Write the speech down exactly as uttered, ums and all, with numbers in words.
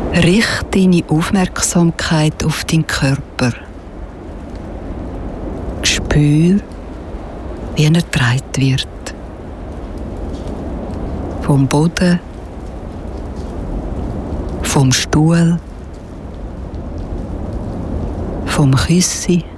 Richte deine Aufmerksamkeit auf deinen Körper. Spür, wie er getragen wird. Vom Boden, vom Stuhl, vom Küssi,